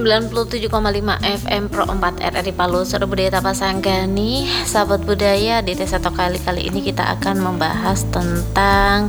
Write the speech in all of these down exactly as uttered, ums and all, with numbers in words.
sembilan puluh tujuh koma lima F M Pro empat R R I Palu, Suara Budaya Tapasanggani. Sahabat budaya, di tes atau kali kali ini kita akan membahas tentang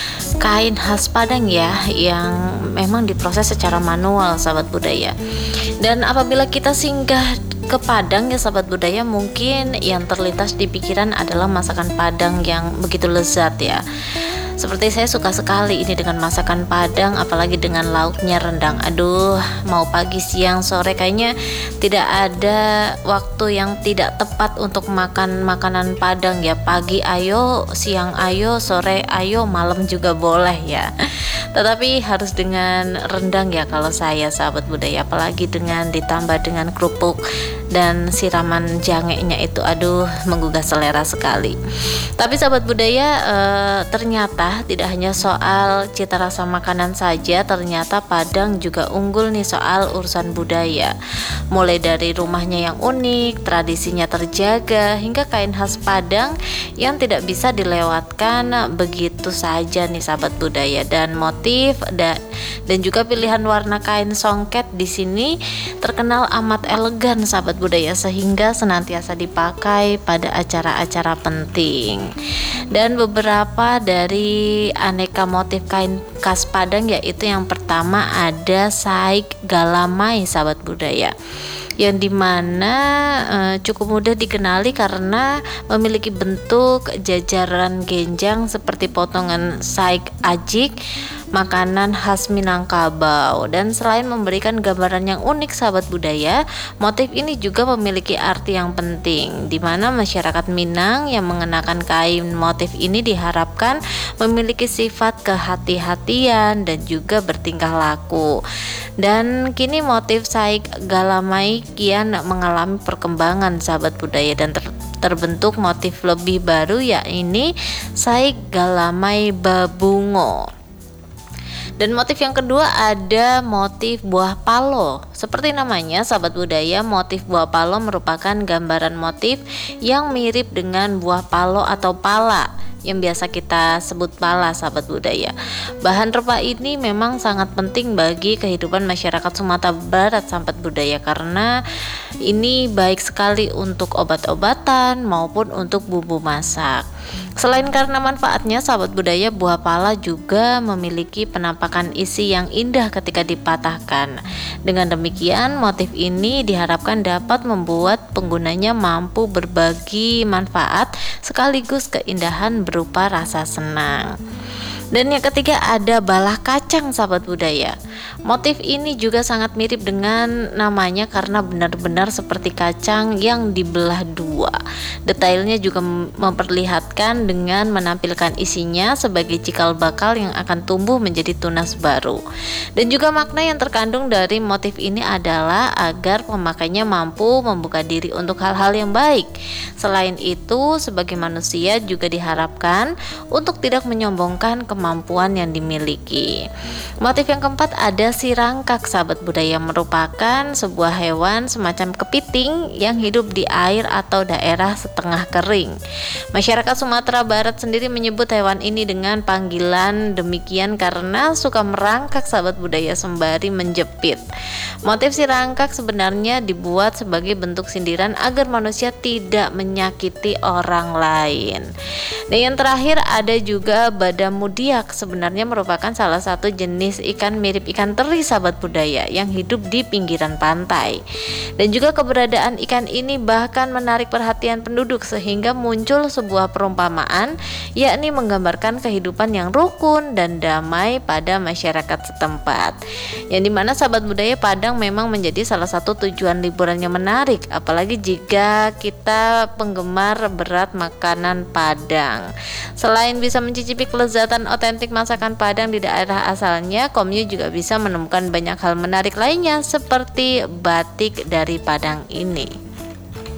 kain khas Padang ya, yang memang diproses secara manual, sahabat budaya. Dan apabila kita singgah ke Padang ya sahabat budaya, mungkin yang terlintas di pikiran adalah masakan Padang yang begitu lezat ya. Seperti saya suka sekali ini dengan masakan Padang, apalagi dengan lauknya rendang. Aduh, mau pagi, siang, sore kayaknya tidak ada waktu yang tidak tepat untuk makan makanan Padang ya. Pagi ayo, siang ayo, sore ayo, malam juga boleh ya. Tetapi harus dengan rendang ya kalau saya, sahabat budaya, apalagi dengan ditambah dengan kerupuk dan siraman jangenya itu, aduh, menggugah selera sekali. Tapi sahabat budaya, e, ternyata tidak hanya soal cita rasa makanan saja, ternyata Padang juga unggul nih soal urusan budaya. Mulai dari rumahnya yang unik, tradisinya terjaga, hingga kain khas Padang yang tidak bisa dilewatkan begitu saja nih sahabat budaya. Dan motif da dan juga pilihan warna kain songket di sini terkenal amat elegan sahabat budaya, sehingga senantiasa dipakai pada acara-acara penting. Dan beberapa dari aneka motif kain khas Padang, yaitu yang pertama ada saik galamai sahabat budaya, yang dimana e, cukup mudah dikenali karena memiliki bentuk jajaran genjang seperti potongan saik ajik, makanan khas Minangkabau. Dan selain memberikan gambaran yang unik sahabat budaya, motif ini juga memiliki arti yang penting, di mana masyarakat Minang yang mengenakan kain motif ini diharapkan memiliki sifat kehati-hatian dan juga bertingkah laku. Dan kini motif saik galamai kian mengalami perkembangan sahabat budaya, dan ter terbentuk motif lebih baru, yakni saik galamai babungo. Dan motif yang kedua ada motif buah palo. Seperti namanya sahabat budaya, motif buah palo merupakan gambaran motif yang mirip dengan buah palo atau pala, yang biasa kita sebut pala sahabat budaya. Bahan rempah ini memang sangat penting bagi kehidupan masyarakat Sumatera Barat sahabat budaya, karena ini baik sekali untuk obat-obatan maupun untuk bumbu masak. Selain karena manfaatnya sahabat budaya, buah pala juga memiliki penampakan isi yang indah ketika dipatahkan. Dengan demikian, motif ini diharapkan dapat membuat penggunanya mampu berbagi manfaat sekaligus keindahan berupa rasa senang. Dan yang ketiga ada balah kacang sahabat budaya. Motif ini juga sangat mirip dengan namanya karena benar-benar seperti kacang yang dibelah dua. Detailnya juga memperlihatkan dengan menampilkan isinya sebagai cikal bakal yang akan tumbuh menjadi tunas baru. Dan juga makna yang terkandung dari motif ini adalah agar pemakainya mampu membuka diri untuk hal-hal yang baik. Selain itu, sebagai manusia juga diharapkan untuk tidak menyombongkan kemampuan yang dimiliki. Motif yang keempat ada sirangkak sahabat budaya, merupakan sebuah hewan semacam kepiting yang hidup di air atau daerah setengah kering. Masyarakat Sumatera Barat sendiri menyebut hewan ini dengan panggilan demikian karena suka merangkak sahabat budaya sembari menjepit. Motif sirangkak sebenarnya dibuat sebagai bentuk sindiran agar manusia tidak menyakiti orang lain. Dan yang terakhir ada juga badamudiak, sebenarnya merupakan salah satu jenis ikan mirip ikan teri sahabat budaya yang hidup di pinggiran pantai. Dan juga keberadaan ikan ini bahkan menarik perhatian penduduk sehingga muncul sebuah perumpamaan, yakni menggambarkan kehidupan yang rukun dan damai pada masyarakat setempat. Yang dimana sahabat budaya, Padang memang menjadi salah satu tujuan liburan yang menarik, apalagi jika kita penggemar berat makanan Padang. Selain bisa mencicipi kelezatan otentik masakan Padang di daerah asalnya, Komyu juga bisa menemukan banyak hal menarik lainnya seperti batik dari Padang ini.